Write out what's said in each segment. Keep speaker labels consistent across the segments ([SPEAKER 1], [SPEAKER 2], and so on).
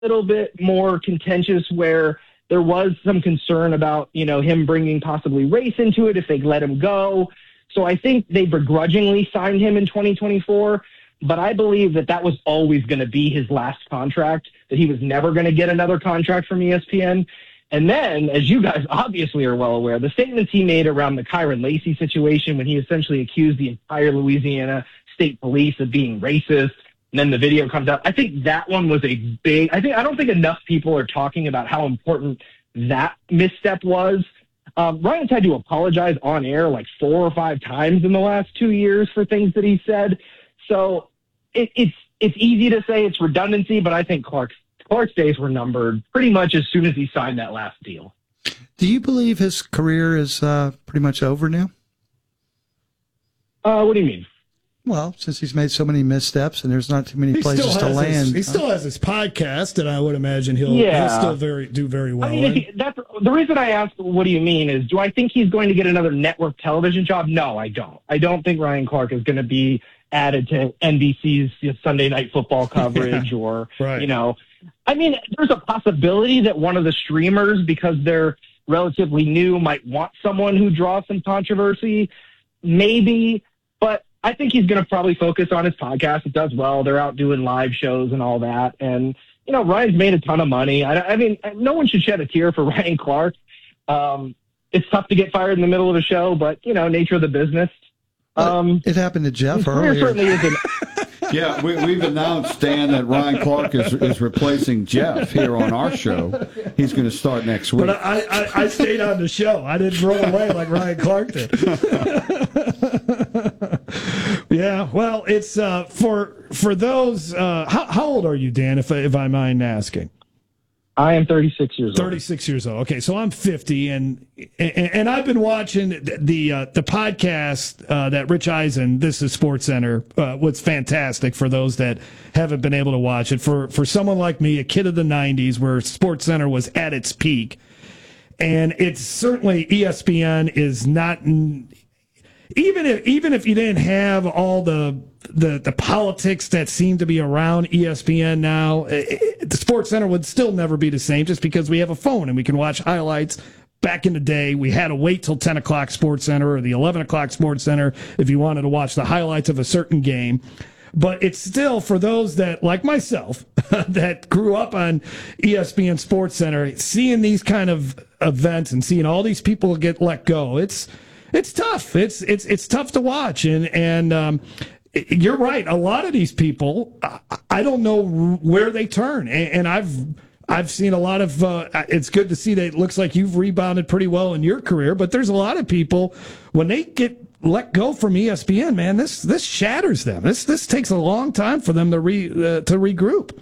[SPEAKER 1] little bit more contentious where there was some concern about, him bringing possibly race into it if they let him go. So I think they begrudgingly signed him in 2024, but I believe that was always going to be his last contract, that he was never going to get another contract from ESPN. And then, as you guys obviously are well aware, the statements he made around the Kyron Lacey situation when he essentially accused the entire Louisiana State Police of being racist, and then the video comes out. I think that one was a big – I don't think enough people are talking about how important that misstep was. Ryan's had to apologize on air like 4 or 5 times in the last 2 years for things that he said. So it's easy to say it's redundancy, but I think Clark's days were numbered pretty much as soon as he signed that last deal.
[SPEAKER 2] Do you believe his career is pretty much over now?
[SPEAKER 1] What do you mean?
[SPEAKER 2] Well, since he's made so many missteps and there's not too many places to land.
[SPEAKER 3] He still has his podcast, and I would imagine he'll still do very well.
[SPEAKER 1] I mean, that's the reason I asked, what do you mean, is do I think he's going to get another network television job? No, I don't. I don't think Ryan Clark is going to be added to NBC's Sunday Night Football coverage or,
[SPEAKER 3] right.
[SPEAKER 1] I mean, there's a possibility that one of the streamers, because they're relatively new, might want someone who draws some controversy, maybe, but I think he's going to probably focus on his podcast. It does well. They're out doing live shows and all that. And, Ryan's made a ton of money. I mean, no one should shed a tear for Ryan Clark. It's tough to get fired in the middle of a show, but, nature of the business.
[SPEAKER 2] It happened to Jeff earlier.
[SPEAKER 1] Certainly isn't.
[SPEAKER 4] Yeah, we've announced, Dan, that Ryan Clark is replacing Jeff here on our show. He's going to start next week.
[SPEAKER 3] But I stayed on the show. I didn't roll away like Ryan Clark did. Yeah, well, it's for those. How old are you, Dan? If I mind asking.
[SPEAKER 1] I am 36 years old.
[SPEAKER 3] 36 years old. Okay, so I'm 50, and I've been watching the podcast that Rich Eisen, This is Sports Center, was fantastic for those that haven't been able to watch it. For someone like me, a kid of the 90s, where Sports Center was at its peak, and it's certainly ESPN is not. Even if you didn't have all the politics that seem to be around ESPN now, the Sports Center would still never be the same just because we have a phone and we can watch highlights. Back in the day, we had to wait till 10 o'clock Sports Center or the 11 o'clock Sports Center if you wanted to watch the highlights of a certain game. But it's still, for those that, like myself, that grew up on ESPN Sports Center, seeing these kind of events and seeing all these people get let go, it's tough. It's tough to watch, and you're right. A lot of these people, I don't know where they turn, and I've seen a lot of. It's good to see that it looks like you've rebounded pretty well in your career, but there's a lot of people when they get let go from ESPN, man. This shatters them. This takes a long time for them to regroup.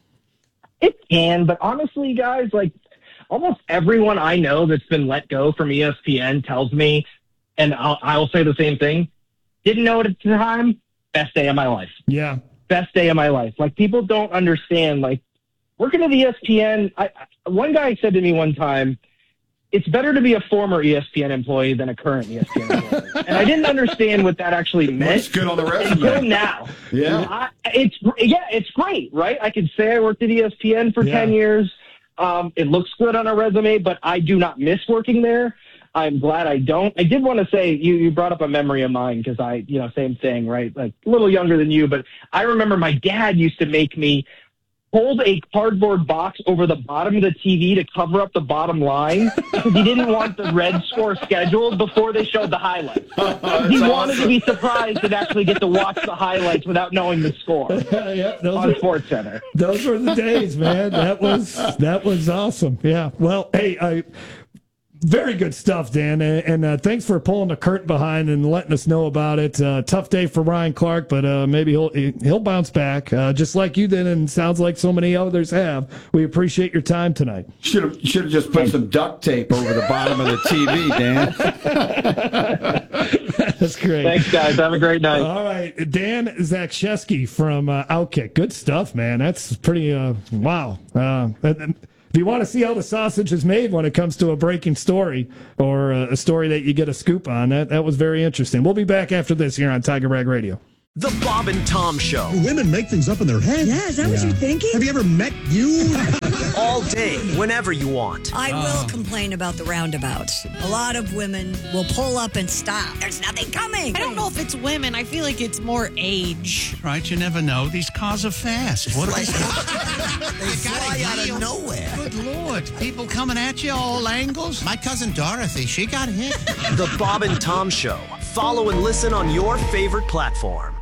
[SPEAKER 3] It
[SPEAKER 1] can, but honestly, guys, like almost everyone I know that's been let go from ESPN tells me. And I'll say the same thing. Didn't know it at the time. Best day of my life.
[SPEAKER 3] Yeah.
[SPEAKER 1] Best day of my life. Like, people don't understand. Like, working at ESPN, one guy said to me one time, it's better to be a former ESPN employee than a current ESPN employee. And I didn't understand what that actually meant.
[SPEAKER 4] It's good on the resume.
[SPEAKER 1] Until now.
[SPEAKER 4] Yeah.
[SPEAKER 1] It's great, right? I could say I worked at ESPN for 10 years. It looks good on a resume, but I do not miss working there. I'm glad I don't. I did want to say, you brought up a memory of mine because same thing, right? Like a little younger than you, but I remember my dad used to make me hold a cardboard box over the bottom of the TV to cover up the bottom line because he didn't want the red score scheduled before they showed the highlights. He wanted to be surprised and actually get to watch the highlights without knowing the score on Sports Center.
[SPEAKER 3] Those were the days, man. That was awesome. Yeah. Well, hey, very good stuff, Dan, and thanks for pulling the curtain behind and letting us know about it. Tough day for Ryan Clark, but maybe he'll bounce back, just like you did, and sounds like so many others have. We appreciate your time tonight.
[SPEAKER 4] Should have just put some duct tape over the bottom of the TV,
[SPEAKER 3] Dan. That's great.
[SPEAKER 1] Thanks, guys. Have a great night.
[SPEAKER 3] All right, Dan Zakshesky from Outkick. Good stuff, man. That's pretty wow. If you want to see how the sausage is made when it comes to a breaking story or a story that you get a scoop on, that was very interesting. We'll be back after this here on Tiger Rag Radio.
[SPEAKER 5] The Bob and Tom Show.
[SPEAKER 6] Women make things up in their head.
[SPEAKER 7] Yeah, is that what you're thinking?
[SPEAKER 6] Have you ever met you?
[SPEAKER 5] All day, whenever you want.
[SPEAKER 7] I will complain about the roundabouts. A lot of women will pull up and stop. There's nothing coming.
[SPEAKER 8] I don't know if it's women. I feel like it's more age.
[SPEAKER 9] Right, you never know. These cars are fast. What
[SPEAKER 10] They fly out of nowhere.
[SPEAKER 9] Good Lord. People coming at you all angles. My cousin Dorothy, she got hit.
[SPEAKER 5] The Bob and Tom Show. Follow and listen on your favorite platform.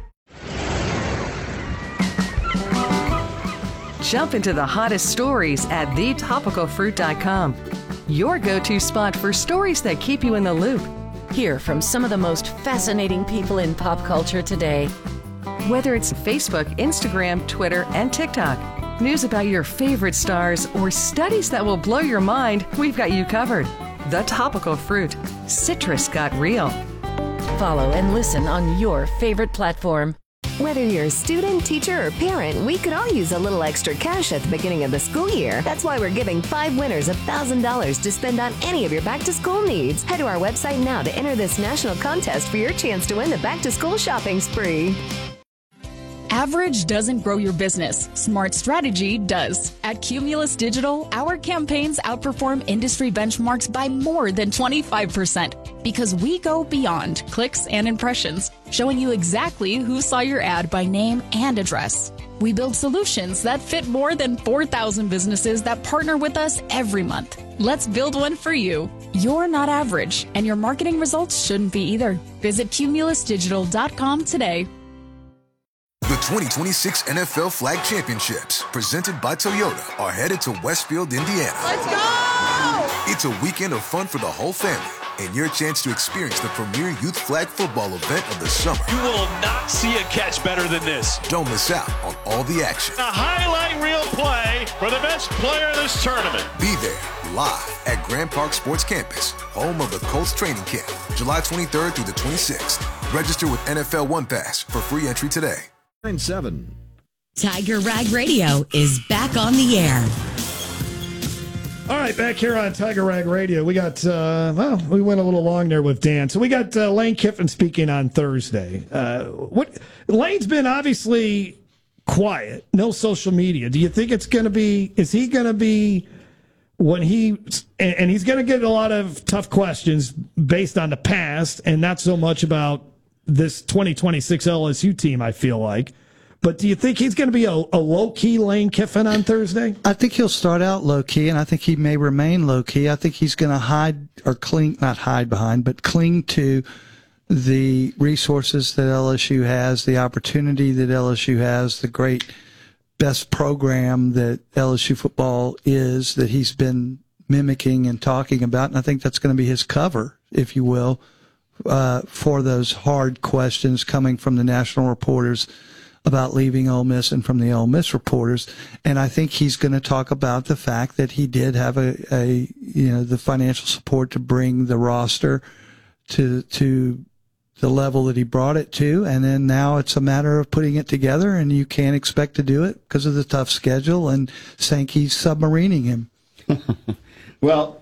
[SPEAKER 11] Jump into the hottest stories at thetopicalfruit.com. Your go-to spot for stories that keep you in the loop. Hear from some of the most fascinating people in pop culture today. Whether it's Facebook, Instagram, Twitter, and TikTok, news about your favorite stars, or studies that will blow your mind, we've got you covered. The Topical Fruit. Citrus got real.
[SPEAKER 12] Follow and listen on your favorite platform.
[SPEAKER 13] Whether you're a student, teacher, or parent, we could all use a little extra cash at the beginning of the school year. That's why we're giving 5 winners $1,000 to spend on any of your back-to-school needs. Head to our website now to enter this national contest for your chance to win the back-to-school shopping spree.
[SPEAKER 14] Average doesn't grow your business. Smart strategy does. At Cumulus Digital, our campaigns outperform industry benchmarks by more than 25% because we go beyond clicks and impressions, showing you exactly who saw your ad by name and address. We build solutions that fit more than 4,000 businesses that partner with us every month. Let's build one for you. You're not average, and your marketing results shouldn't be either. Visit cumulusdigital.com today.
[SPEAKER 15] The 2026 NFL Flag Championships, presented by Toyota, are headed to Westfield, Indiana.
[SPEAKER 8] Let's go!
[SPEAKER 15] It's a weekend of fun for the whole family and your chance to experience the premier youth flag football event of the summer.
[SPEAKER 16] You will not see a catch better than this.
[SPEAKER 15] Don't miss out on all the action.
[SPEAKER 16] A highlight reel play for the best player of this tournament.
[SPEAKER 15] Be there live at Grand Park Sports Campus, home of the Colts training camp, July 23rd through the 26th. Register with NFL One Pass for free entry today.
[SPEAKER 10] 9-7.
[SPEAKER 7] Tiger Rag Radio is back on the air.
[SPEAKER 3] All right, back here on Tiger Rag Radio, we got, we went a little long there with Dan. So we got Lane Kiffin speaking on Thursday. Lane's been obviously quiet, no social media. Do you think is he going to be, when he's going to get a lot of tough questions based on the past and not so much about this 2026 LSU team, I feel like. But do you think he's going to be a low-key Lane Kiffin on Thursday?
[SPEAKER 2] I think he'll start out low-key, and I think he may remain low-key. I think he's going to cling to the resources that LSU has, the opportunity that LSU has, the great best program that LSU football is, that he's been mimicking and talking about. And I think that's going to be his cover, if you will, for those hard questions coming from the national reporters about leaving Ole Miss and from the Ole Miss reporters. And I think he's going to talk about the fact that he did have the financial support to bring the roster to the level that he brought it to. And then now it's a matter of putting it together, and you can't expect to do it because of the tough schedule and Sankey's submarining him.
[SPEAKER 4] Well,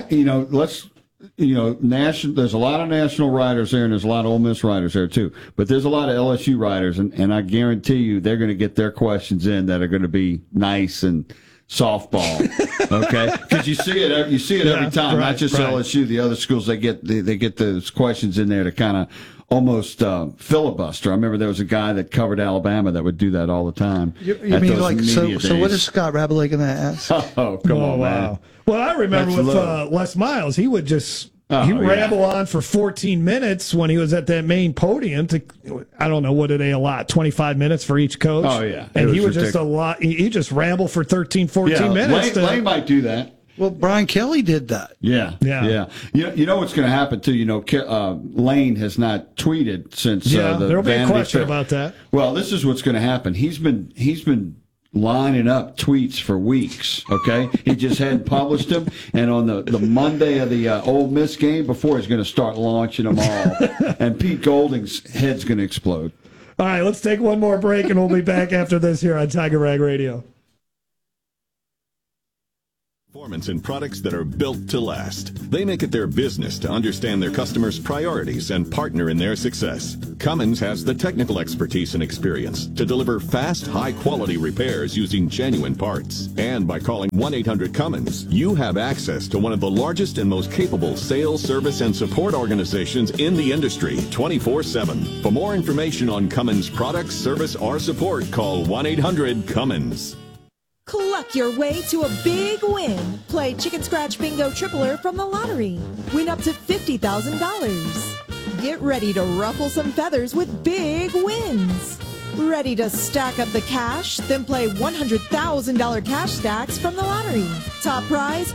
[SPEAKER 4] there's a lot of national writers there, and there's a lot of Ole Miss writers there too. But there's a lot of LSU writers, and I guarantee you they're going to get their questions in that are going to be nice and softball. Okay, because you see it every time. Right, not just LSU, the other schools they get those questions in there to kind of almost filibuster. I remember there was a guy that covered Alabama that would do that all the time.
[SPEAKER 2] You mean like so what is Scott Rabalais going to ask?
[SPEAKER 4] Oh, come on, man.
[SPEAKER 3] Well, I remember with Les Miles, he would just ramble on for 14 minutes when he was at that main podium. I don't know, what did they allot? 25 minutes for each coach?
[SPEAKER 4] Oh, yeah.
[SPEAKER 3] And he would just he just ramble for 13, 14 minutes.
[SPEAKER 4] Lane might do that.
[SPEAKER 2] Well, Brian Kelly did that.
[SPEAKER 4] Yeah. You know what's going to happen too. Lane has not tweeted since
[SPEAKER 3] there'll be a question about that.
[SPEAKER 4] Well, this is what's going to happen. He's been lining up tweets for weeks. Okay, he just hadn't published them, and on the Monday of the Ole Miss game before, he's going to start launching them all, and Pete Golding's head's going to explode.
[SPEAKER 3] All right, let's take one more break, and we'll be back after this here on Tiger Rag Radio.
[SPEAKER 17] Performance in products that are built to last. They make it their business to understand their customers' priorities and partner in their success. Cummins has the technical expertise and experience to deliver fast, high-quality repairs using genuine parts. And by calling 1-800-CUMMINS, you have access to one of the largest and most capable sales, service, and support organizations in the industry 24/7. For more information on Cummins products, service, or support, call 1-800-CUMMINS.
[SPEAKER 18] Cluck your way to a big win. Play Chicken Scratch Bingo Tripler from the lottery. Win up to $50,000. Get ready to ruffle some feathers with big wins. Ready to stack up the cash? Then play $100,000 cash stacks from the lottery. Top prize,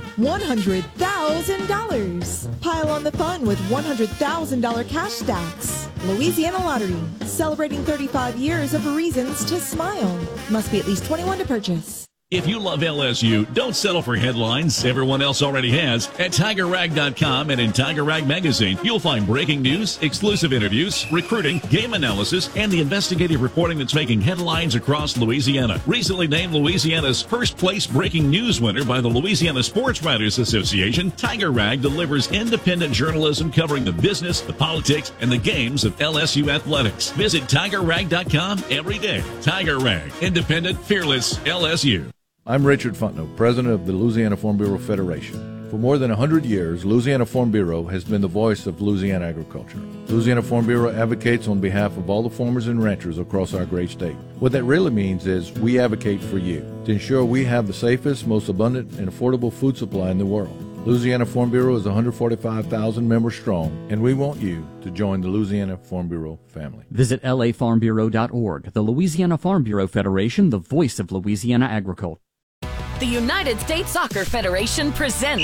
[SPEAKER 18] $100,000. Pile on the fun with $100,000 cash stacks. Louisiana Lottery, celebrating 35 years of reasons to smile. Must be at least 21 to purchase.
[SPEAKER 19] If you love LSU, don't settle for headlines everyone else already has. At TigerRag.com and in Tiger Rag Magazine, you'll find breaking news, exclusive interviews, recruiting, game analysis, and the investigative reporting that's making headlines across Louisiana. Recently named Louisiana's first place breaking news winner by the Louisiana Sports Writers Association, Tiger Rag delivers independent journalism covering the business, the politics, and the games of LSU athletics. Visit TigerRag.com every day. Tiger Rag, independent, fearless, LSU.
[SPEAKER 20] I'm Richard Fontenot, president of the Louisiana Farm Bureau Federation. For more than 100 years, Louisiana Farm Bureau has been the voice of Louisiana agriculture. Louisiana Farm Bureau advocates on behalf of all the farmers and ranchers across our great state. What that really means is we advocate for you to ensure we have the safest, most abundant, and affordable food supply in the world. Louisiana Farm Bureau is 145,000 members strong, and we want you to join the Louisiana Farm Bureau family.
[SPEAKER 21] Visit lafarmbureau.org. The Louisiana Farm Bureau Federation, the voice of Louisiana agriculture.
[SPEAKER 11] The United States Soccer Federation presents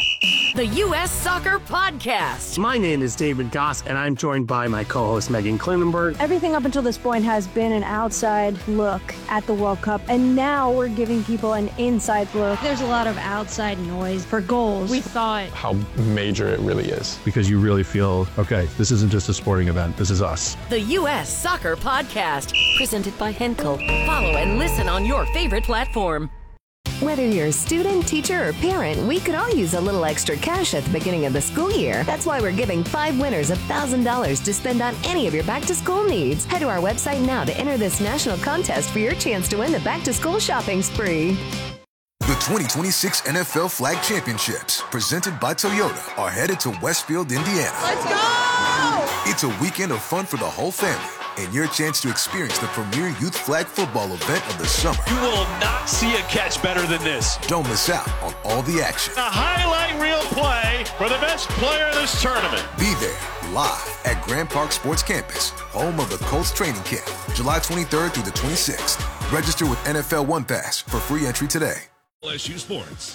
[SPEAKER 11] the U.S. Soccer Podcast.
[SPEAKER 22] My name is David Goss, and I'm joined by my co-host Megan Klinenberg.
[SPEAKER 23] Everything up until this point has been an outside look at the World Cup, and now we're giving people an inside look.
[SPEAKER 24] There's a lot of outside noise for goals. We thought
[SPEAKER 25] how major it really is, because you really feel, okay, this isn't just a sporting event, this is us.
[SPEAKER 11] The U.S. Soccer Podcast, presented by Henkel. Follow and listen on your favorite platform.
[SPEAKER 13] Whether you're a student, teacher, or parent, we could all use a little extra cash at the beginning of the school year. That's why we're giving 5 winners $1,000 to spend on any of your back-to-school needs. Head to our website now to enter this national contest for your chance to win the back-to-school shopping spree.
[SPEAKER 15] The 2026 NFL Flag Championships, presented by Toyota, are headed to Westfield, Indiana.
[SPEAKER 8] Let's go!
[SPEAKER 15] It's a weekend of fun for the whole family, and your chance to experience the premier youth flag football event of the summer.
[SPEAKER 16] You will not see a catch better than this.
[SPEAKER 15] Don't miss out on all the action.
[SPEAKER 16] A highlight reel play for the best player in this tournament.
[SPEAKER 15] Be there live at Grand Park Sports Campus, home of the Colts training camp, July 23rd through the 26th. Register with NFL One Pass for free entry today.
[SPEAKER 19] LSU Sports.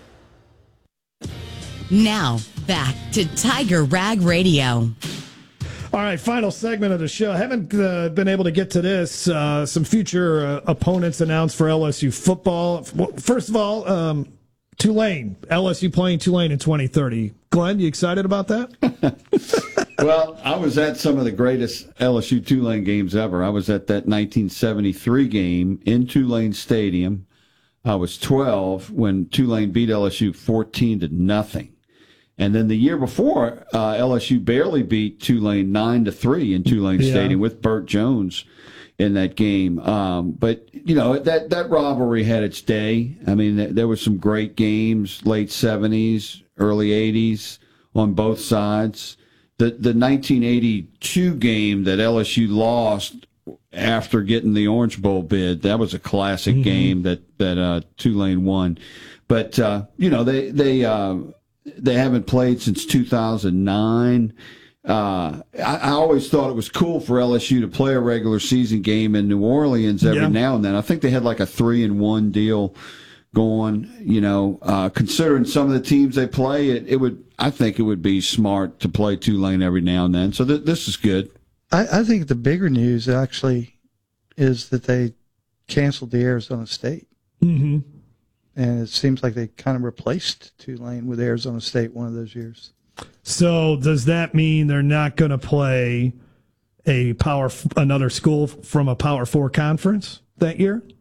[SPEAKER 26] Now, back to Tiger Rag Radio.
[SPEAKER 3] All right, final segment of the show. Haven't been able to get to this. Some future opponents announced for LSU football. Well, first of all, Tulane. LSU playing Tulane in 2030. Glenn, you excited about that?
[SPEAKER 4] Well, I was at some of the greatest LSU Tulane games ever. I was at that 1973 game in Tulane Stadium. I was 12 when Tulane beat LSU 14-0. And then the year before, LSU barely beat Tulane 9-3 in Tulane Stadium with Burt Jones in that game. But you know that rivalry had its day. I mean, there were some great games, late 70s, early 80s on both sides. The 1982 game that LSU lost after getting the Orange Bowl bid, that was a classic game that Tulane won. But you know they haven't played since 2009. I always thought it was cool for LSU to play a regular season game in New Orleans every now and then. I think they had like a 3-1 deal going. You know, considering some of the teams they play, I think it would be smart to play Tulane every now and then. So this is good.
[SPEAKER 2] I think the bigger news actually is that they canceled the Arizona State.
[SPEAKER 3] Mm-hmm.
[SPEAKER 2] And it seems like they kind of replaced Tulane with Arizona State one of those years.
[SPEAKER 3] So does that mean they're not going to play another school from a Power 4 conference that year?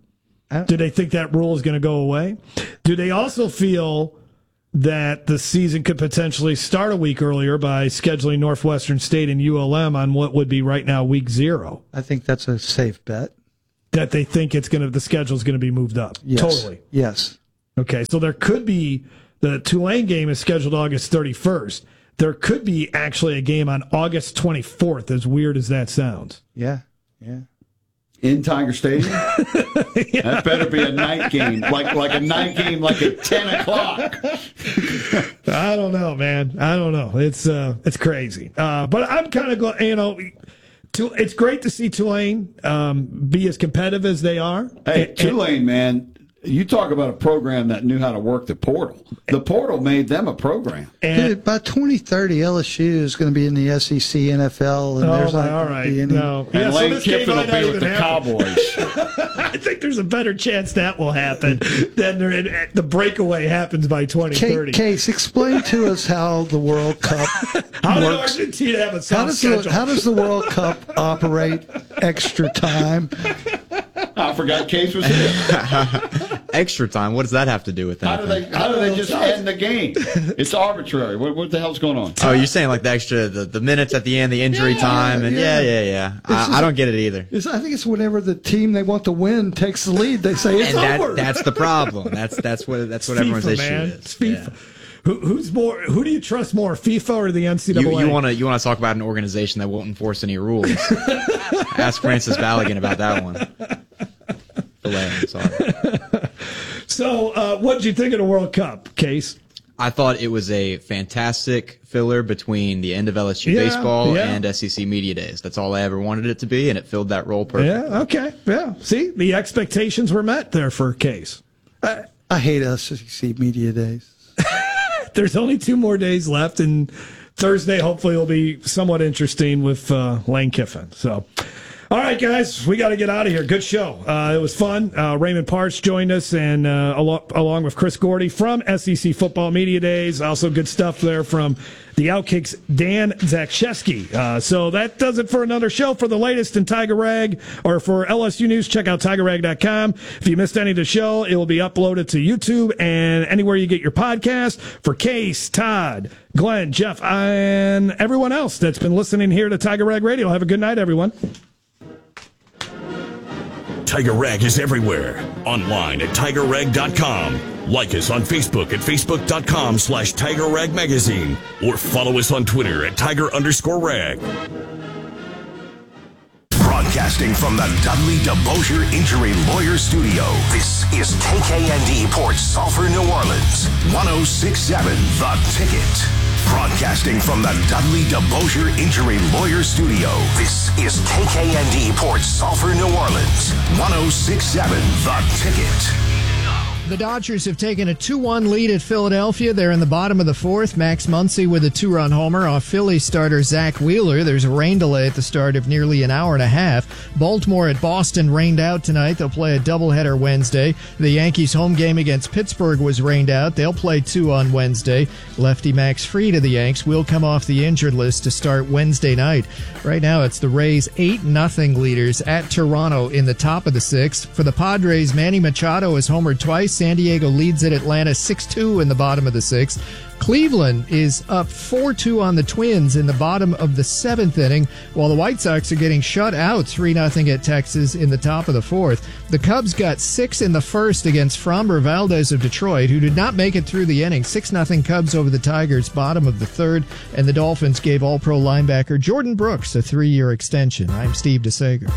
[SPEAKER 3] Do they think that rule is going to go away? Do they also feel that the season could potentially start a week earlier by scheduling Northwestern State and ULM on what would be right now week 0?
[SPEAKER 2] I think that's a safe bet.
[SPEAKER 3] That they think the schedule is going to be moved up.
[SPEAKER 2] Yes.
[SPEAKER 3] Totally.
[SPEAKER 2] Yes.
[SPEAKER 3] Okay, so there could be, the Tulane game is scheduled August 31st. There could be actually a game on August 24th, as weird as that sounds.
[SPEAKER 2] Yeah.
[SPEAKER 4] In Tiger Stadium? That better be a night game, like a night game, like at 10 o'clock.
[SPEAKER 3] I don't know, man. I don't know. It's crazy. But I'm kind of going, it's great to see Tulane be as competitive as they are.
[SPEAKER 4] Hey, Tulane, man, you talk about a program that knew how to work the portal. The portal made them a program.
[SPEAKER 2] Dude, by 2030, LSU is going to be in the SEC, NFL, and there's not going to be any.
[SPEAKER 3] No.
[SPEAKER 4] And Lane Kiffin will be with the Cowboys.
[SPEAKER 3] I think there's a better chance that will happen than the breakaway happens by 2030.
[SPEAKER 2] Case, explain to us how the World Cup
[SPEAKER 3] How did
[SPEAKER 2] works.
[SPEAKER 3] Argentina have a soft schedule?
[SPEAKER 2] How does the World Cup operate extra time?
[SPEAKER 4] I forgot Case was here.
[SPEAKER 1] Extra time? What does that have to do with anything?
[SPEAKER 4] How do they just end the game? It's arbitrary. What the hell's going on?
[SPEAKER 1] Oh, you're saying like the extra, the minutes at the end, the injury time, and yeah. I don't get it either.
[SPEAKER 2] I think it's whenever the team they want to win takes the lead, they say it's over.
[SPEAKER 1] That's the problem. That's what everyone's
[SPEAKER 3] FIFA,
[SPEAKER 1] issue
[SPEAKER 3] man.
[SPEAKER 1] is.
[SPEAKER 3] It's FIFA. Who do you trust more, FIFA or the NCAA?
[SPEAKER 1] You want to talk about an organization that won't enforce any rules? Ask Francis Baligan about that one. Sorry.
[SPEAKER 3] So, what did you think of the World Cup, Case?
[SPEAKER 1] I thought it was a fantastic filler between the end of LSU baseball and SEC Media Days. That's all I ever wanted it to be, and it filled that role perfectly.
[SPEAKER 3] Yeah, okay. Yeah. See, the expectations were met there for Case.
[SPEAKER 2] I hate SEC Media Days.
[SPEAKER 3] There's only 2 more days left, and Thursday hopefully will be somewhat interesting with Lane Kiffin. So, all right, guys, we got to get out of here. Good show. It was fun. Raymond Parts joined us, and along with Chris Gordy from SEC Football Media Days. Also good stuff there from the Outkick's Dan Zakshesky. So that does it for another show. For the latest in Tiger Rag, or for LSU News, check out TigerRag.com. If you missed any of the show, it will be uploaded to YouTube and anywhere you get your podcast. For Case, Todd, Glenn, Jeff, and everyone else that's been listening here to Tiger Rag Radio, have a good night, everyone.
[SPEAKER 5] Tiger Rag is everywhere. Online at TigerRag.com. Like us on Facebook at Facebook.com/Tiger Rag Magazine. Or follow us on Twitter at Tiger_Rag.
[SPEAKER 6] Broadcasting from the Dudley DeBosier Injury Lawyer Studio, this is KKND Port Sulphur, New Orleans. 106.7 The Ticket. Broadcasting from the Dudley DeBosier Injury Lawyer Studio, this is KKND Port Sulphur, New Orleans. 106.7 The Ticket.
[SPEAKER 9] The Dodgers have taken a 2-1 lead at Philadelphia. They're in the bottom of the 4th. Max Muncy with a 2-run homer off Philly starter Zach Wheeler. There's a rain delay at the start of nearly an hour and a half. Baltimore at Boston rained out tonight. They'll play a doubleheader Wednesday. The Yankees' home game against Pittsburgh was rained out. They'll play 2 on Wednesday. Lefty Max Fried of the Yanks will come off the injured list to start Wednesday night. Right now, it's the Rays 8-0 leaders at Toronto in the top of the 6th. For the Padres, Manny Machado has homered twice. San Diego leads at Atlanta 6-2 in the bottom of the 6th. Cleveland is up 4-2 on the Twins in the bottom of the 7th inning, while the White Sox are getting shut out 3-0 at Texas in the top of the 4th. The Cubs got 6 in the 1st against Framber Valdez of Detroit, who did not make it through the inning. 6-0 Cubs over the Tigers, bottom of the 3rd, and the Dolphins gave All-Pro linebacker Jordan Brooks a 3-year extension. I'm Steve DeSager.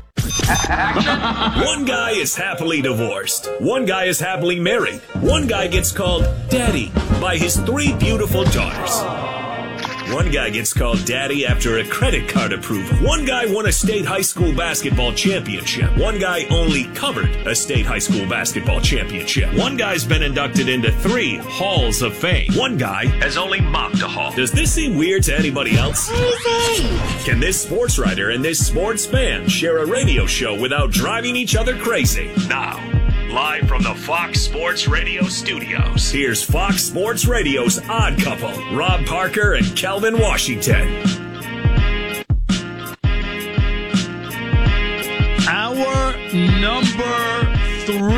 [SPEAKER 5] One guy is happily divorced. One guy is happily married. One guy gets called Daddy by his 3 beautiful daughters. One guy gets called Daddy after a credit card approval. One guy won a state high school basketball championship. One guy only covered a state high school basketball championship. One guy's been inducted into 3 halls of fame. One guy has only mopped a hall. Does this seem weird to anybody else? Can this sports writer and this sports fan share a radio show without driving each other crazy? Now, live from the Fox Sports Radio studios, here's Fox Sports Radio's Odd Couple, Rob Parker and Calvin Washington.
[SPEAKER 12] Hour number 3.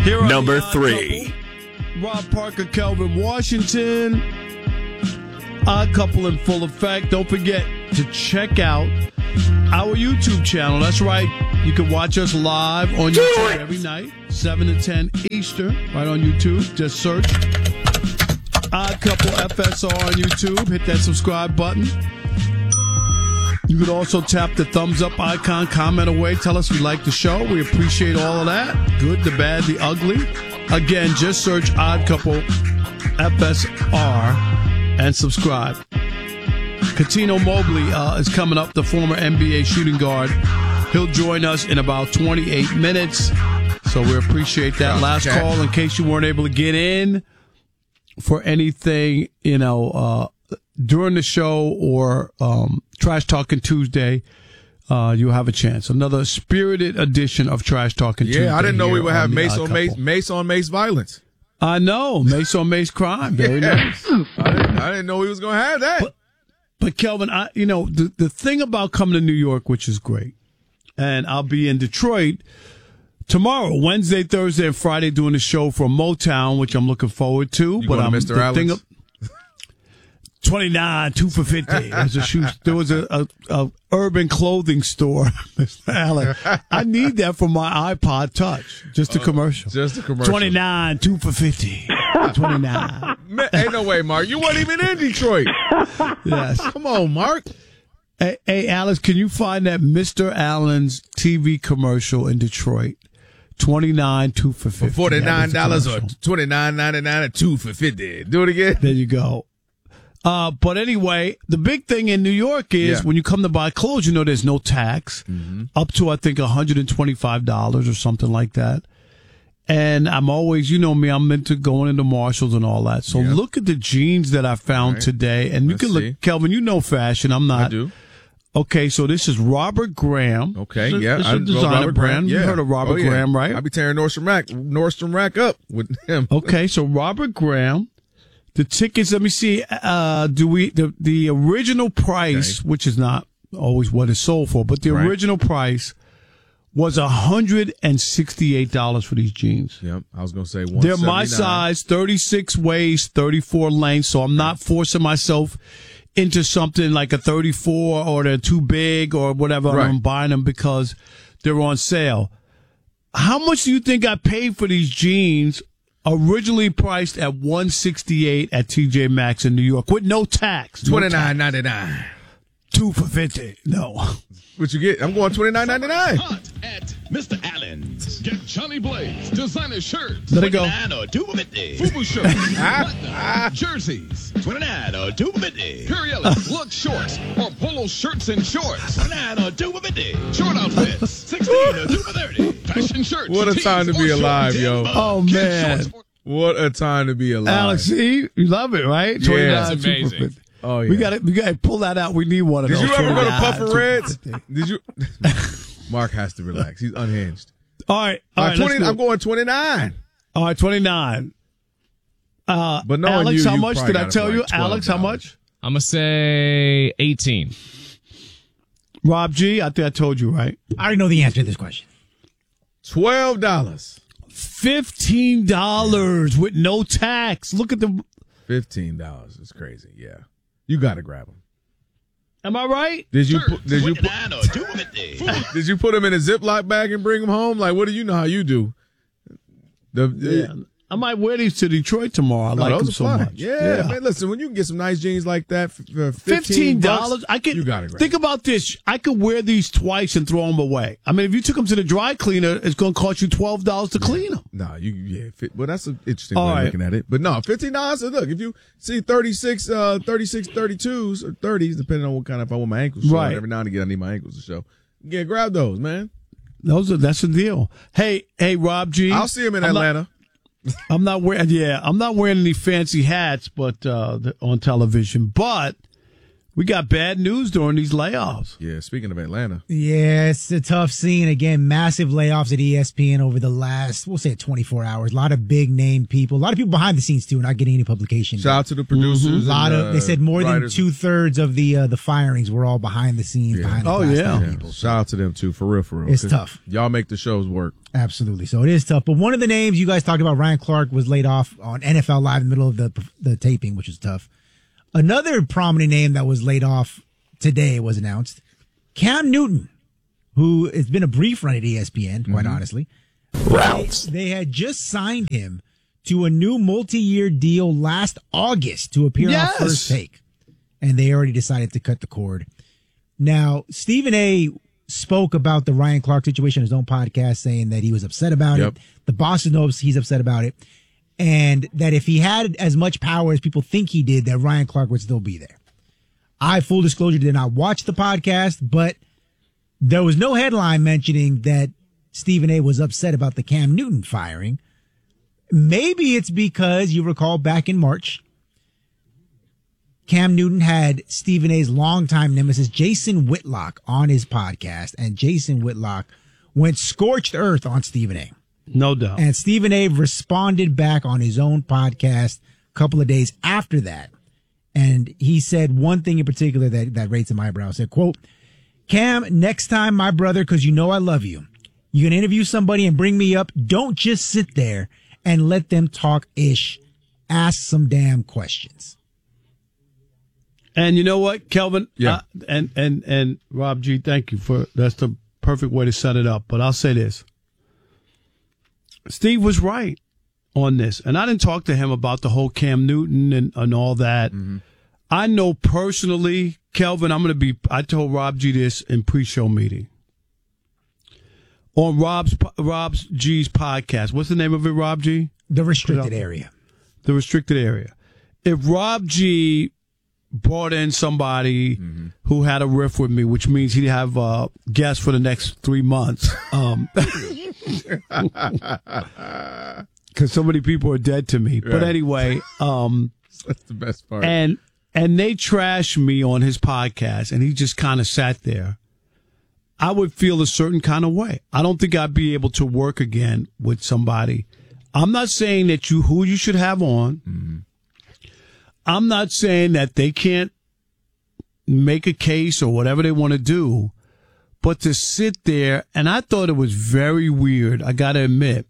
[SPEAKER 5] Number 3.
[SPEAKER 7] Rob Parker, Kelvin Washington. Odd Couple in full effect. Don't forget to check out our YouTube channel. That's right. You can watch us live on YouTube every night, 7 to 10 Eastern, right on YouTube. Just search Odd Couple FSR on YouTube. Hit that subscribe button. You could also tap the thumbs up icon, comment away, tell us you like the show. We appreciate all of that. Good, the bad, the ugly. Again, just search Odd Couple FSR and subscribe. Cuttino Mobley is coming up, the former NBA shooting guard. He'll join us in about 28 minutes. So we appreciate that. Last call in case you weren't able to get in for anything, during the show or Trash Talking Tuesday, you'll have a chance. Another spirited edition of Trash Talking Tuesday.
[SPEAKER 10] Yeah, I didn't know we would have Mace on Mace violence.
[SPEAKER 7] I know. Mace on Mace crime. Very nice.
[SPEAKER 10] I didn't know he was going to have that.
[SPEAKER 7] But Kelvin, the thing about coming to New York, which is great, and I'll be in Detroit tomorrow, Wednesday, Thursday, and Friday doing the show from Motown, which I'm looking forward to.
[SPEAKER 10] You going to Mr. Allen's?
[SPEAKER 7] 29, 2 for $50. There was a urban clothing store, Mr. Allen. I need that for my iPod Touch. Just a commercial. 29, 2 for $50. 29.
[SPEAKER 10] Man, ain't no way, Mark. You weren't even in Detroit.
[SPEAKER 7] Yes.
[SPEAKER 10] Come on, Mark.
[SPEAKER 7] Hey, Alice, can you find that Mr. Allen's TV commercial in Detroit? 29, 2 for $50.
[SPEAKER 10] For $49 or $29.99 or 2 for $50. Do it again.
[SPEAKER 7] There you go. But anyway, the big thing in New York is when you come to buy clothes, there's no tax up to, I think, $125 or something like that. And I'm always, me, I'm into going into Marshalls and all that. So look at the jeans that I found today. And you can look, Kelvin, fashion. I'm not.
[SPEAKER 10] I do.
[SPEAKER 7] Okay, so this is Robert Graham.
[SPEAKER 10] Okay,
[SPEAKER 7] This is a designer brand. You heard of Robert Graham, right?
[SPEAKER 10] I'll be tearing Nordstrom Rack up with him.
[SPEAKER 7] Okay, so Robert Graham. The tickets, let me see, the original price, which is not always what it's sold for, but the original price was $168 for these jeans.
[SPEAKER 10] Yep, I was going to say $179.
[SPEAKER 7] They're my size, 36 waist, 34 length, so I'm not forcing myself into something like a 34 or they're too big or whatever. Right. I'm buying them because they're on sale. How much do you think I paid for these jeans? Originally priced at $168 at TJ Maxx in New York with no tax.
[SPEAKER 10] $29.99.
[SPEAKER 7] 2 for $50. No.
[SPEAKER 10] What you get? I'm going $29.99.
[SPEAKER 12] Hunt at Mr. Allen's. Get Johnny Blaze designer shirts.
[SPEAKER 7] Let it go.
[SPEAKER 12] $29 or 2 for $50. FUBU shirts. Platinum jerseys. $29 or 2 for $50. Periellis Lux shorts or polo shirts and shorts. $29 or 2 for $50. Short outfits. $16 or 2 for $30. Fashion shirts.
[SPEAKER 10] What a time to be alive, yo.
[SPEAKER 7] Oh, man.
[SPEAKER 10] What a time to be alive.
[SPEAKER 7] Alex, see? You love it, right?
[SPEAKER 10] Yeah,
[SPEAKER 12] that's amazing.
[SPEAKER 10] Oh, yeah.
[SPEAKER 7] We got to pull that out. We need one of those.
[SPEAKER 10] Did you ever go to Puffer Reds? Did you? Mark has to relax. He's unhinged.
[SPEAKER 7] All right.
[SPEAKER 10] I'm going 29.
[SPEAKER 7] All right, 29.
[SPEAKER 10] But
[SPEAKER 7] Alex, how much did I tell you? Alex, how much?
[SPEAKER 14] I'm going to say 18.
[SPEAKER 7] Rob G, I think I told you, right?
[SPEAKER 17] I already know the answer to this question.
[SPEAKER 10] $12.
[SPEAKER 7] $15 with no tax. Look at the
[SPEAKER 10] $15. It's crazy. Yeah, you got to grab them.
[SPEAKER 7] Am I right?
[SPEAKER 10] Did you put them in a Ziploc bag and bring them home? Like, what do you know how you do?
[SPEAKER 7] I might wear these to Detroit tomorrow. I like them so much.
[SPEAKER 10] Yeah, man. Listen, when you can get some nice jeans like that for
[SPEAKER 7] $15, I could.
[SPEAKER 10] You got to grab.
[SPEAKER 7] Think about this. I could wear these twice and throw them away. I mean, if you took them to the dry cleaner, it's going to cost you $12 to clean them.
[SPEAKER 10] No, well, that's an interesting way of looking at it. But no, $15. Look, if you see 36, 32s or 30s, depending on what kind of, if I want my ankles to show. Every now and again, I need my ankles to show. Yeah, grab those, man.
[SPEAKER 7] That's the deal. Hey, Rob G.
[SPEAKER 10] I'll see him in Atlanta.
[SPEAKER 7] I'm not wearing any fancy hats, but on television. But We got bad news during these layoffs.
[SPEAKER 10] Yeah, speaking of Atlanta.
[SPEAKER 17] Yeah, it's a tough scene. Again, massive layoffs at ESPN over the last, we'll say 24 hours. A lot of big name people. A lot of people behind the scenes, too, not getting any publication.
[SPEAKER 10] Shout out to the producers.
[SPEAKER 17] A lot of, they said more
[SPEAKER 10] writers.
[SPEAKER 17] than 2/3 of the firings were all behind the scenes.
[SPEAKER 10] Yeah.
[SPEAKER 17] Behind the glass people.
[SPEAKER 10] Shout out to them, too, for real.
[SPEAKER 17] It's tough.
[SPEAKER 10] Y'all make the shows work.
[SPEAKER 17] Absolutely. So it is tough. But one of the names you guys talked about, Ryan Clark, was laid off on NFL Live in the middle of the taping, which is tough. Another prominent name that was laid off today was announced. Cam Newton, who has been a brief run at ESPN, quite honestly. They had just signed him to a new multi-year deal last August to appear on First Take. And they already decided to cut the cord. Now, Stephen A. spoke about the Ryan Clark situation in his own podcast, saying that he was upset about it. The bosses know he's upset about it. And that if he had as much power as people think he did, that Ryan Clark would still be there. I, full disclosure, did not watch the podcast, but there was no headline mentioning that Stephen A. was upset about the Cam Newton firing. Maybe it's because you recall back in March, Cam Newton had Stephen A.'s longtime nemesis, Jason Whitlock, on his podcast, and Jason Whitlock went scorched earth on Stephen A.
[SPEAKER 7] No doubt.
[SPEAKER 17] And Stephen A. responded back on his own podcast a couple of days after that. And he said one thing in particular that raised some eyebrows. Said, quote, Cam, next time, my brother, because you know I love you, you can interview somebody and bring me up. Don't just sit there and let them talk ish. Ask some damn questions.
[SPEAKER 7] And you know what, Kelvin?
[SPEAKER 10] Yeah.
[SPEAKER 7] And Rob G, thank you that's the perfect way to set it up. But I'll say this. Steve was right on this. And I didn't talk to him about the whole Cam Newton and all that. Mm-hmm. I know personally, Kelvin, I told Rob G this in pre-show meeting. On Rob G's podcast. What's the name of it, Rob G?
[SPEAKER 17] The Restricted Area.
[SPEAKER 7] The Restricted Area. If Rob G brought in somebody who had a riff with me, which means he'd have guests for the next 3 months. Because so many people are dead to me. Yeah. But anyway.
[SPEAKER 10] That's the best part.
[SPEAKER 7] And they trashed me on his podcast, and he just kind of sat there. I would feel a certain kind of way. I don't think I'd be able to work again with somebody. I'm not saying that who you should have on. Mm-hmm. I'm not saying that they can't make a case or whatever they want to do, but to sit there, and I thought it was very weird, I got to admit,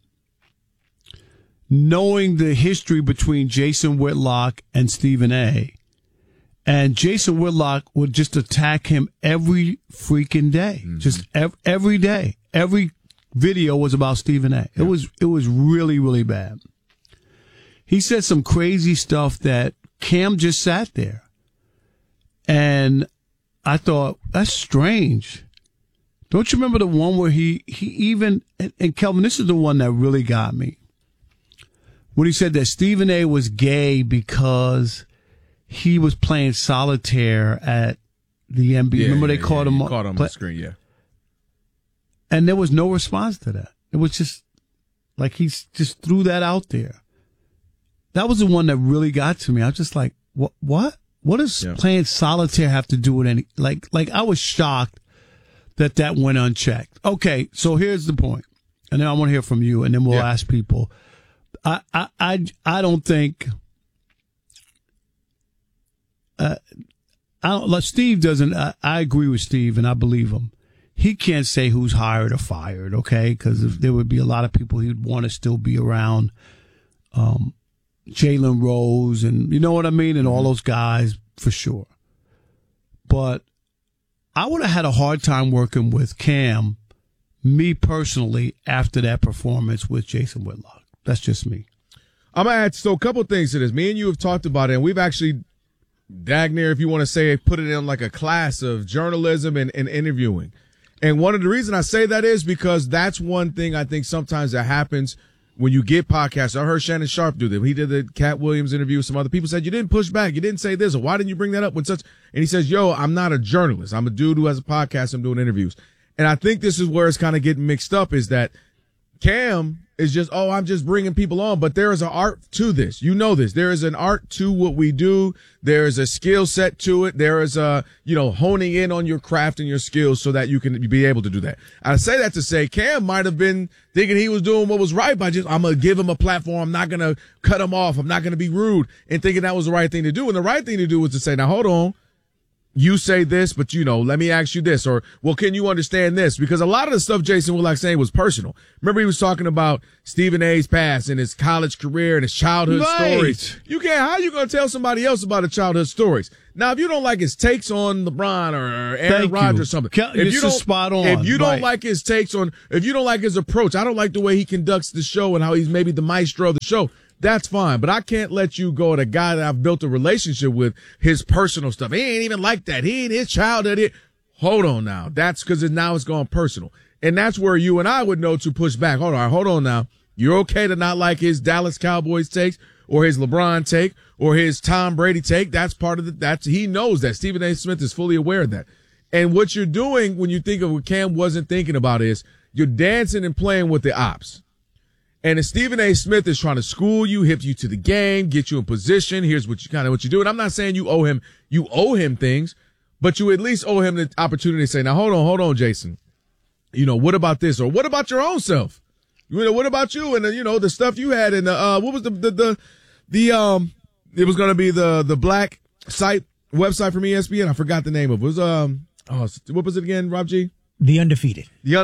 [SPEAKER 7] knowing the history between Jason Whitlock and Stephen A. And Jason Whitlock would just attack him every freaking day, just every day. Every video was about Stephen A. Yeah. It was really, really bad. He said some crazy stuff that Cam just sat there. And I thought, that's strange. Don't you remember the one where he even, and Kelvin, this is the one that really got me. When he said that Stephen A. was gay because he was playing solitaire at the NBA.
[SPEAKER 10] Yeah,
[SPEAKER 7] remember they caught him
[SPEAKER 10] on the screen, yeah.
[SPEAKER 7] And there was no response to that. It was just like he just threw that out there. That was the one that really got to me. I was just like, what? What does playing solitaire have to do with any? Like I was shocked that went unchecked. Okay, so here's the point, and then I want to hear from you, and then we'll ask people. I don't think. Steve doesn't. I agree with Steve, and I believe him. He can't say who's hired or fired, okay? Because there would be a lot of people he'd want to still be around. Jalen Rose, and you know what I mean, and all those guys for sure. But I would have had a hard time working with Cam, me personally, after that performance with Jason Whitlock. That's just me.
[SPEAKER 10] I'm going to add a couple things to this. Me and you have talked about it, and we've actually, Dagner, if you want to say, put it in like a class of journalism and interviewing. And one of the reasons I say that is because that's one thing I think sometimes that happens when you get podcasts. I heard Shannon Sharp do that. He did the Cat Williams interview. Some other people said, you didn't push back. You didn't say this. Or why didn't you bring that up when such? And he says, yo, I'm not a journalist. I'm a dude who has a podcast. I'm doing interviews. And I think this is where it's kind of getting mixed up, is that Cam is just, I'm just bringing people on, but there is an art to this. You know this. There is an art to what we do. There is a skill set to it. There is honing in on your craft and your skills so that you can be able to do that. I say that to say Cam might have been thinking he was doing what was right by I'm going to give him a platform. I'm not going to cut him off. I'm not going to be rude, and thinking that was the right thing to do. And the right thing to do was to say, now hold on. You say this, but let me ask you this, or, well, can you understand this? Because a lot of the stuff Jason Willock saying was personal. Remember, he was talking about Stephen A's past and his college career and his childhood stories. How are you going to tell somebody else about his childhood stories? Now, if you don't like his takes on LeBron or Aaron Rodgers or something, if you don't,
[SPEAKER 7] spot on.
[SPEAKER 10] If you don't like his takes on, if you don't like his approach, I don't like the way he conducts the show and how he's maybe the maestro of the show. That's fine, but I can't let you go at a guy that I've built a relationship with, his personal stuff. He ain't even like that. He ain't his childhood. Hold on now. That's because now it's gone personal. And that's where you and I would know to push back. Hold on now. You're okay to not like his Dallas Cowboys takes or his LeBron take or his Tom Brady take. That's part of he knows that. Stephen A. Smith is fully aware of that. And what you're doing when you think of what Cam wasn't thinking about is you're dancing and playing with the ops. And if Stephen A. Smith is trying to school you, hip you to the game, get you in position, here's what you do. And I'm not saying you owe him things, but you at least owe him the opportunity to say, now hold on, Jason. What about this? Or what about your own self? What about you? And the stuff you had in what was it was going to be the black website from ESPN. I forgot the name of it. It was, what was it again, Rob G?
[SPEAKER 17] The Undefeated.
[SPEAKER 10] Yeah,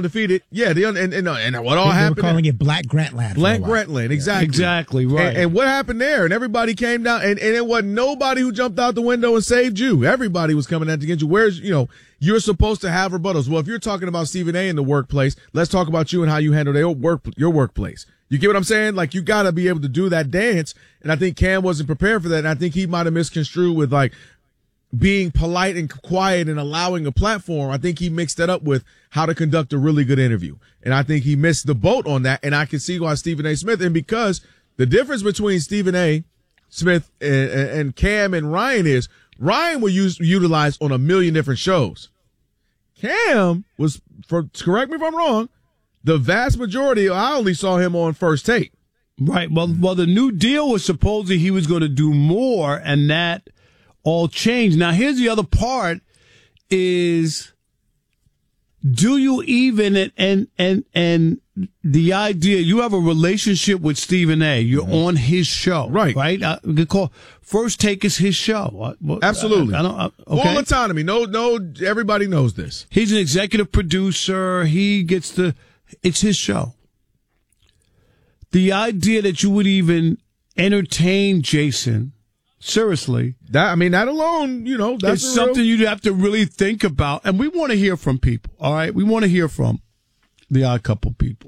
[SPEAKER 10] and what all happened?
[SPEAKER 17] They were calling it Black Grantland.
[SPEAKER 10] Black Grantland, exactly.
[SPEAKER 7] Exactly, right.
[SPEAKER 10] And what happened there? And everybody came down, and it wasn't nobody who jumped out the window and saved you. Everybody was coming out to get you. Where's, you're supposed to have rebuttals. Well, if you're talking about Stephen A. in the workplace, let's talk about you and how you handle your workplace. You get what I'm saying? Like, you got to be able to do that dance. And I think Cam wasn't prepared for that. And I think he might have misconstrued with, being polite and quiet and allowing a platform. I think he mixed that up with how to conduct a really good interview. And I think he missed the boat on that. And I can see why Stephen A. Smith, and because the difference between Stephen A. Smith and Cam and Ryan is Ryan was utilized on a million different shows. Cam was, correct me if I'm wrong, the vast majority, I only saw him on First Take.
[SPEAKER 7] Right. Well, the new deal was supposedly he was going to do more, and that all changed. Now, here's the other part is, do you even, and the idea, you have a relationship with Stephen A. You're on his show. Right. We could call First Take is his show.
[SPEAKER 10] Absolutely.
[SPEAKER 7] Okay.
[SPEAKER 10] Full autonomy. No, everybody knows this.
[SPEAKER 7] He's an executive producer. He gets it's his show. The idea that you would even entertain Jason, seriously.
[SPEAKER 10] That alone, that's
[SPEAKER 7] it's something you'd have to really think about. And we want to hear from people, all right? We want to hear from the Odd Couple people.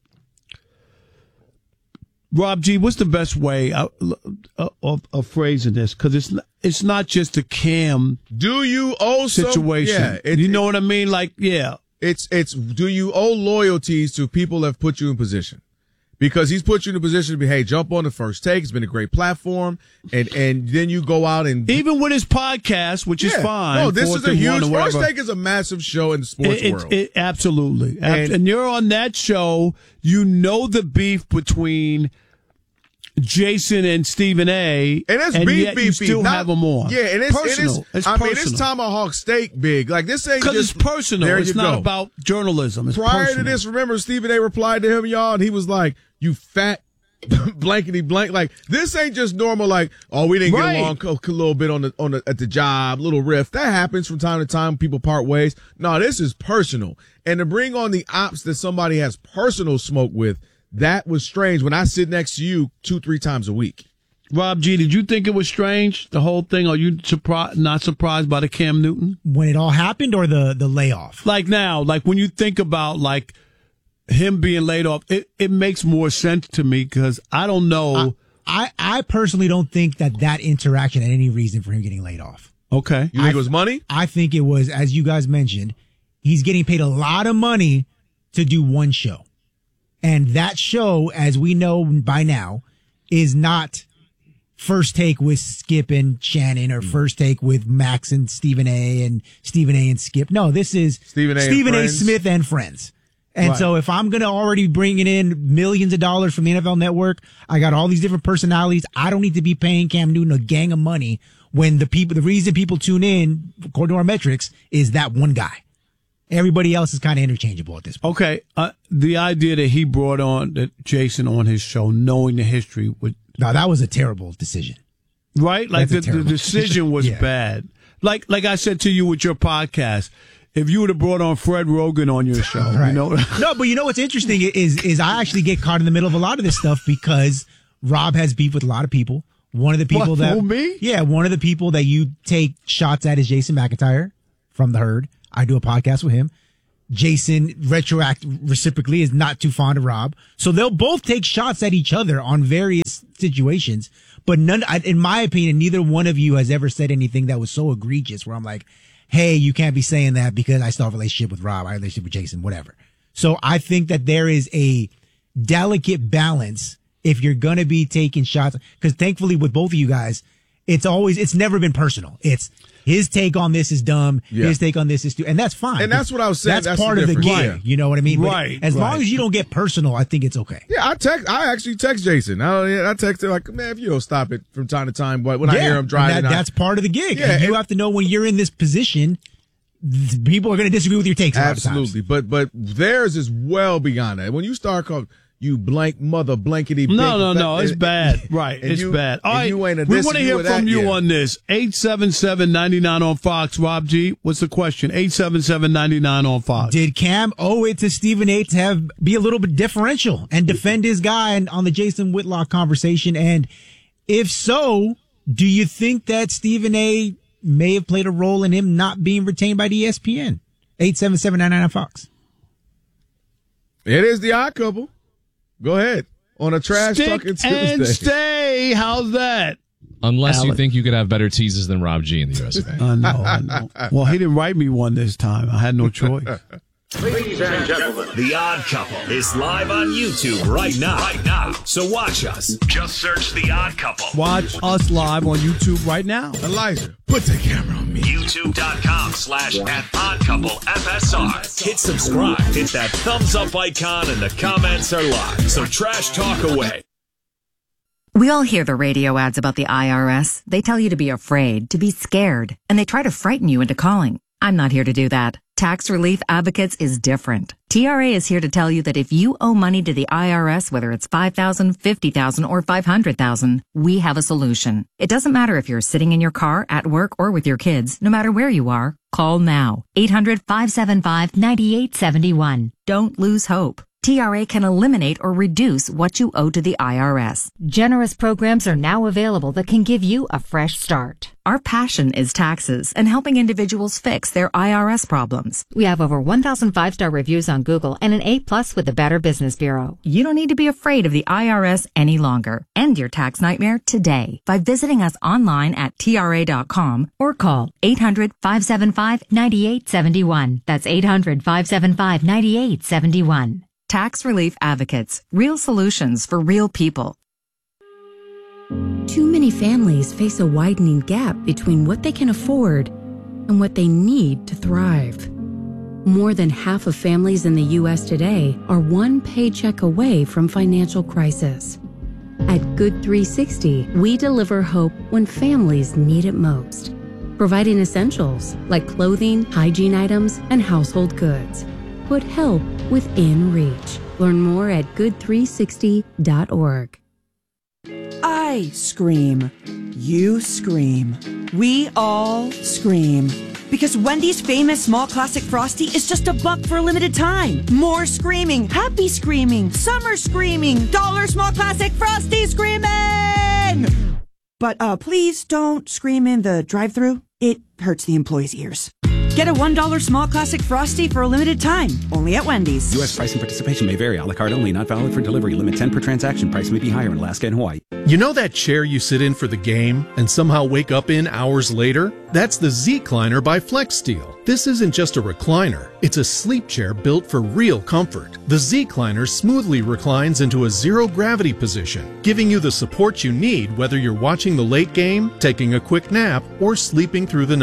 [SPEAKER 7] Rob G., what's the best way of phrasing this? Because it's not just a Cam
[SPEAKER 10] do you owe
[SPEAKER 7] situation. You know what I mean?
[SPEAKER 10] It's do you owe loyalties to people that have put you in position? Because he's put you in a position to be, hey, jump on the First Take. It's been a great platform. And then you go out and...
[SPEAKER 7] Even with his podcast, which is fine.
[SPEAKER 10] No, this is a huge... First Take is a massive show in the sports world.
[SPEAKER 7] Absolutely. And you're on that show. You know the beef between Jason and Stephen A.
[SPEAKER 10] And that's
[SPEAKER 7] beef. You still have them on.
[SPEAKER 10] Yeah, and it's
[SPEAKER 7] personal.
[SPEAKER 10] It's tomahawk steak big. Like, this ain't just...
[SPEAKER 7] Because it's personal. It's not about journalism. It's
[SPEAKER 10] Prior
[SPEAKER 7] personal.
[SPEAKER 10] to this, remember, Stephen A. replied to him, y'all, and he was like, you fat blankety blank. Like, this ain't just normal, we didn't get along a little bit at the job, little riff. That happens from time to time. People part ways. No, this is personal. And to bring on the ops that somebody has personal smoke with, that was strange when I sit next to you 2-3 times a week.
[SPEAKER 7] Rob G., did you think it was strange, the whole thing? Are you not surprised by the Cam Newton?
[SPEAKER 17] When it all happened, or the layoff?
[SPEAKER 7] Now, when you think about, him being laid off, it makes more sense to me, because I don't know.
[SPEAKER 17] I personally don't think that interaction had any reason for him getting laid off.
[SPEAKER 7] Okay.
[SPEAKER 10] You think it was money?
[SPEAKER 17] I think it was, as you guys mentioned, he's getting paid a lot of money to do one show. And that show, as we know by now, is not First Take with Skip and Shannon, or First Take with Max and Stephen A. and Skip. No, this is Stephen A. Smith and Friends. And so if I'm going to already bringing in millions of dollars from the NFL Network, I got all these different personalities. I don't need to be paying Cam Newton a gang of money when the reason people tune in, according to our metrics, is that one guy. Everybody else is kind of interchangeable at this point.
[SPEAKER 7] Okay. The idea that he brought on Jason on his show, knowing the history would.
[SPEAKER 17] No, that was a terrible decision.
[SPEAKER 7] Right? Like the decision was bad. Like I said to you with your podcast, if you would have brought on Fred Rogan on your show,
[SPEAKER 17] right.
[SPEAKER 7] you know.
[SPEAKER 17] No, but you know what's interesting is I actually get caught in the middle of a lot of this stuff because Rob has beef with a lot of people. One of the people one of the people that you take shots at is Jason McIntyre from The Herd. I do a podcast with him. Jason reciprocally is not too fond of Rob. So they'll both take shots at each other on various situations. But in my opinion, neither one of you has ever said anything that was so egregious where I'm like, hey, you can't be saying that because I still have a relationship with Rob, I have a relationship with Jason, whatever. So I think that there is a delicate balance if you're going to be taking shots. Because thankfully with both of you guys, it's never been personal. It's his take on this is dumb. Yeah. His take on this is stupid. And that's fine.
[SPEAKER 10] And that's what I was saying.
[SPEAKER 17] That's part of the game.
[SPEAKER 10] Yeah.
[SPEAKER 17] You know what I mean?
[SPEAKER 7] Right.
[SPEAKER 17] But as long as you don't get personal, I think it's okay.
[SPEAKER 10] Yeah, I actually text Jason. I text him like, man, if you don't stop it from time to time, but when I hear him driving.
[SPEAKER 17] That's part of the gig. Yeah, you have to know when you're in this position, people are going to disagree with your takes.
[SPEAKER 10] Absolutely. But theirs is well beyond that. When you start calling, you blank mother blankety.
[SPEAKER 7] No, it's bad. Right, it's bad. All right, we want to hear from you on this. 877-99 on Fox. Rob G, what's the question? 877-99 on Fox.
[SPEAKER 17] Did Cam owe it to Stephen A to be a little bit differential and defend his guy on the Jason Whitlock conversation? And if so, do you think that Stephen A may have played a role in him not being retained by the ESPN? 877-99 on Fox.
[SPEAKER 10] It is the odd couple. Go ahead. On a trash talking Tuesday.
[SPEAKER 7] And stay. How's that?
[SPEAKER 14] Unless you think you could have better teases than Rob G in the US of A.
[SPEAKER 7] I know. Well, he didn't write me one this time. I had no choice.
[SPEAKER 5] Ladies and gentlemen, The Odd Couple is live on YouTube right now. So watch us. Just search The Odd Couple.
[SPEAKER 7] Watch us live on YouTube right now.
[SPEAKER 10] Elijah, put the camera on me.
[SPEAKER 5] YouTube.com/@OddCoupleFSR. Hit subscribe. Hit that thumbs up icon and the comments are live. So trash talk away.
[SPEAKER 18] We all hear the radio ads about the IRS. They tell you to be afraid, to be scared, and they try to frighten you into calling. I'm not here to do that. Tax Relief Advocates is different. TRA is here to tell you that if you owe money to the IRS, whether it's $5,000, $50,000, or $500,000, we have a solution. It doesn't matter if you're sitting in your car, at work, or with your kids. No matter where you are, call now. 800-575-9871. Don't lose hope. TRA can eliminate or reduce what you owe to the IRS. Generous programs are now available that can give you a fresh start. Our passion is taxes and helping individuals fix their IRS problems. We have over 1,000 5-star reviews on Google and an A+ with the Better Business Bureau. You don't need to be afraid of the IRS any longer. End your tax nightmare today by visiting us online at TRA.com or call 800-575-9871. That's 800-575-9871. Tax Relief Advocates. Real solutions for real people.
[SPEAKER 20] Too many families face a widening gap between what they can afford and what they need to thrive. More than half of families in the U.S. today are one paycheck away from financial crisis. At Good 360, we deliver hope when families need it most, providing essentials like clothing, hygiene items, and household goods. Put help within reach. Learn more at good360.org.
[SPEAKER 21] I scream. You scream. We all scream. Because Wendy's famous small classic Frosty is just $1 for a limited time. More screaming, happy screaming, summer screaming, dollar small classic Frosty screaming! But please don't scream in the drive-thru. It hurts the employees' ears. Get a $1 small classic Frosty for a limited time, only at Wendy's.
[SPEAKER 22] U.S. price and participation may vary. A la carte only, not valid for delivery. Limit 10 per transaction. Price may be higher in Alaska and Hawaii.
[SPEAKER 23] You know that chair you sit in for the game and somehow wake up in hours later? That's the Z-Cliner by FlexSteel. This isn't just a recliner. It's a sleep chair built for real comfort. The Z-Cliner smoothly reclines into a zero-gravity position, giving you the support you need whether you're watching the late game, taking a quick nap, or sleeping through the night.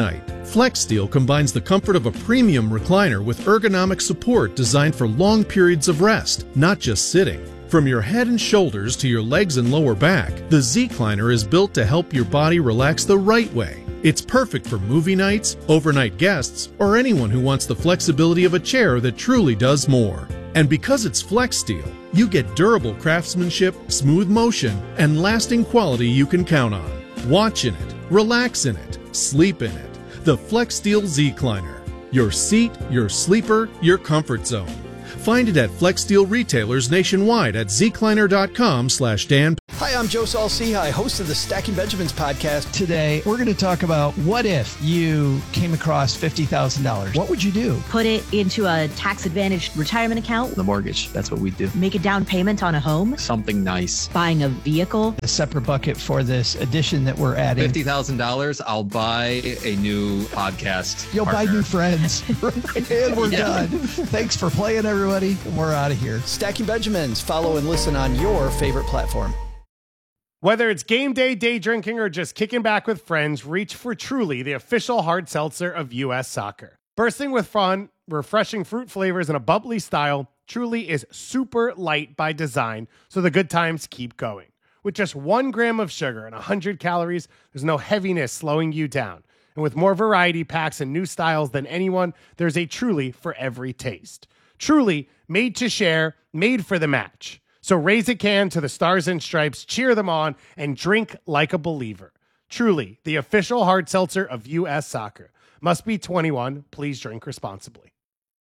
[SPEAKER 23] FlexSteel combines the comfort of a premium recliner with ergonomic support designed for long periods of rest, not just sitting. From your head and shoulders to your legs and lower back, the Z-Cliner is built to help your body relax the right way. It's perfect for movie nights, overnight guests, or anyone who wants the flexibility of a chair that truly does more. And because it's FlexSteel, you get durable craftsmanship, smooth motion, and lasting quality you can count on. Watch in it, relax in it, sleep in it. The FlexSteel Z-Cliner. Your seat, your sleeper, your comfort zone. Find it at FlexSteel retailers nationwide at zcliner.com/Dan.
[SPEAKER 8] Hi, I'm Joe Saul-Sehy, host of the Stacking Benjamins podcast. Today, we're going to talk about what if you came across $50,000. What would you do?
[SPEAKER 11] Put it into a tax-advantaged retirement account.
[SPEAKER 8] The mortgage, that's what we do.
[SPEAKER 11] Make a down payment on a home.
[SPEAKER 8] Something nice.
[SPEAKER 11] Buying a vehicle.
[SPEAKER 8] A separate bucket for this addition that we're adding.
[SPEAKER 13] $50,000, I'll buy a new podcast.
[SPEAKER 8] You'll
[SPEAKER 13] partner.
[SPEAKER 8] buy new friends. And we're done. Thanks for playing, everybody. And we're out of here. Stacking Benjamins. Follow and listen on your favorite platform.
[SPEAKER 16] Whether it's game day, day drinking, or just kicking back with friends, reach for Truly, the official hard seltzer of U.S. Soccer. Bursting with fun, refreshing fruit flavors, and a bubbly style, Truly is super light by design, so the good times keep going. With just 1 gram of sugar and 100 calories, there's no heaviness slowing you down. And with more variety packs and new styles than anyone, there's a Truly for every taste. Truly, made to share, made for the match. So raise a can to the Stars and Stripes, cheer them on, and drink like a believer. Truly, the official hard seltzer of U.S. Soccer. Must be 21. Please drink responsibly.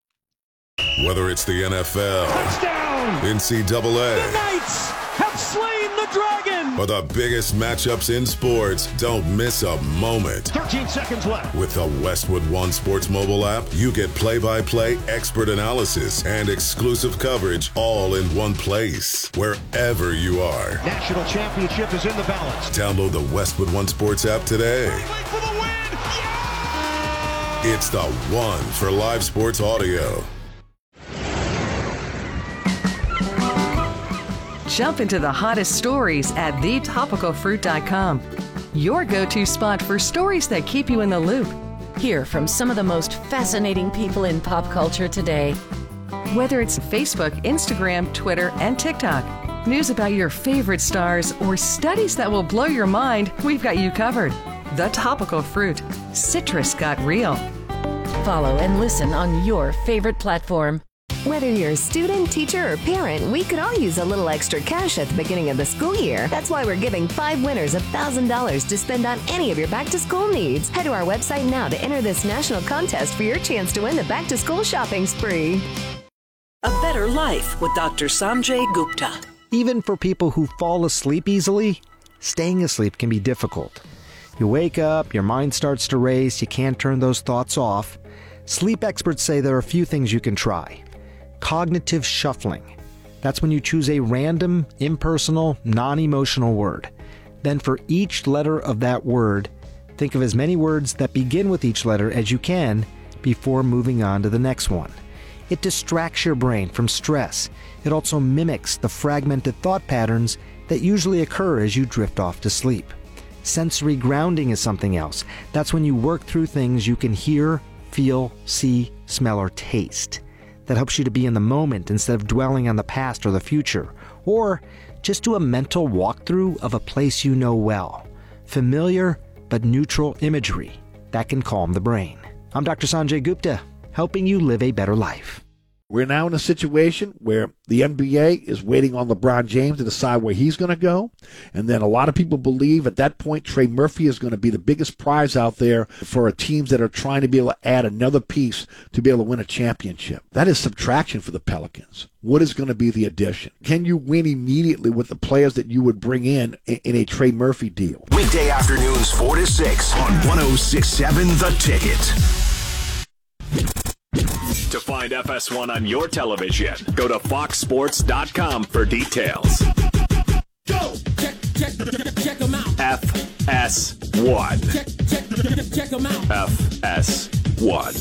[SPEAKER 24] Whether it's the NFL,
[SPEAKER 12] Touchdown!
[SPEAKER 24] NCAA,
[SPEAKER 12] The Knights have slain the dragon!
[SPEAKER 24] or the biggest matchups in sports, don't miss a moment.
[SPEAKER 12] 13 seconds left.
[SPEAKER 24] With the Westwood One Sports mobile app, you get play-by-play expert analysis and exclusive coverage all in one place, wherever you are.
[SPEAKER 12] National championship is in the balance.
[SPEAKER 24] Download the Westwood One Sports app today.
[SPEAKER 12] For the win! Yeah!
[SPEAKER 24] It's the one for live sports audio.
[SPEAKER 25] Jump into the hottest stories at thetopicalfruit.com. Your go-to spot for stories that keep you in the loop.
[SPEAKER 27] Hear from some of the most fascinating people in pop culture today.
[SPEAKER 25] Whether it's Facebook, Instagram, Twitter, and TikTok, news about your favorite stars, or studies that will blow your mind, we've got you covered. The Topical Fruit. Citrus got real.
[SPEAKER 27] Follow and listen on your favorite platform.
[SPEAKER 28] Whether you're a student, teacher, or parent, we could all use a little extra cash at the beginning of the school year. That's why we're giving 5 winners $1,000 to spend on any of your back-to-school needs. Head to our website now to enter this national contest for your chance to win the back-to-school shopping spree.
[SPEAKER 29] A better life with Dr. Sanjay Gupta.
[SPEAKER 30] Even for people who fall asleep easily, staying asleep can be difficult. You wake up, your mind starts to race, you can't turn those thoughts off. Sleep experts say there are a few things you can try. Cognitive shuffling. That's when you choose a random, impersonal, non-emotional word. Then for each letter of that word, think of as many words that begin with each letter as you can before moving on to the next one. It distracts your brain from stress. It also mimics the fragmented thought patterns that usually occur as you drift off to sleep. Sensory grounding is something else. That's when you work through things you can hear, feel, see, smell, or taste. That helps you to be in the moment instead of dwelling on the past or the future. Or just do a mental walkthrough of a place you know well. Familiar but neutral imagery. That can calm the brain. I'm Dr. Sanjay Gupta, helping you live a better life.
[SPEAKER 31] We're now in a situation where the NBA is waiting on LeBron James to decide where he's going to go. And then a lot of people believe at that point Trey Murphy is going to be the biggest prize out there for teams that are trying to be able to add another piece to be able to win a championship. That is subtraction for the Pelicans. What is going to be the addition? Can you win immediately with the players that you would bring in a Trey Murphy deal?
[SPEAKER 6] Weekday afternoons 4 to 6 on 106.7 The Ticket.
[SPEAKER 5] To find FS1 on your television, go to foxsports.com for details.
[SPEAKER 12] Go! Check them out.
[SPEAKER 5] FS1.
[SPEAKER 12] Check them out.
[SPEAKER 5] FS1.